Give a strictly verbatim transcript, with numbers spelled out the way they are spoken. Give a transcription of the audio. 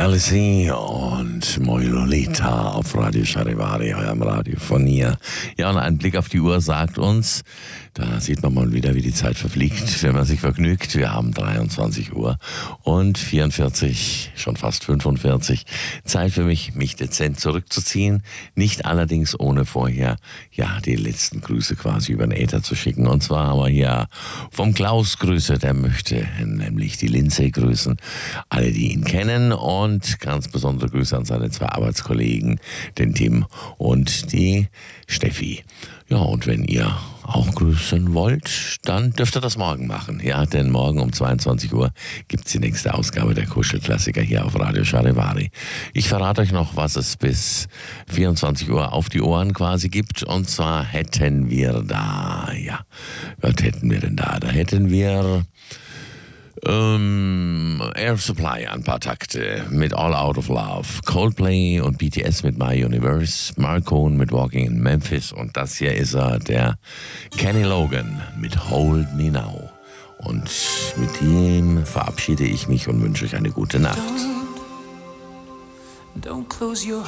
Alice und Moin Lolita auf Radio Charivari, eurem Radio von hier. Ja, und ein Blick auf die Uhr sagt uns, da sieht man mal wieder, wie die Zeit verfliegt, wenn man sich vergnügt. Wir haben dreiundzwanzig Uhr und vierundvierzig, schon fast fünfundvierzig. Zeit für mich, mich dezent zurückzuziehen. Nicht allerdings ohne vorher, ja, die letzten Grüße quasi über den Äther zu schicken. Und zwar haben wir hier vom Klaus Grüße, der möchte nämlich die Lindsay grüßen. Alle, die ihn kennen, und ganz besondere Grüße an seine zwei Arbeitskollegen, den Tim und die Steffi. Ja, und wenn ihr auch grüßen wollt, dann dürft ihr das morgen machen. Ja, denn morgen um zweiundzwanzig Uhr gibt's die nächste Ausgabe der Kuschelklassiker hier auf Radio Charivari. Ich verrate euch noch, was es bis vierundzwanzig Uhr auf die Ohren quasi gibt. Und zwar hätten wir da, ja, was hätten wir denn da? Da hätten wir Ähm, Air Supply, ein paar Takte mit All Out of Love, Coldplay und B T S mit My Universe, Marcone mit Walking in Memphis, und das hier ist er, der Kenny Logan mit Hold Me Now. Und mit ihm verabschiede ich mich und wünsche euch eine gute Nacht. Don't, don't close your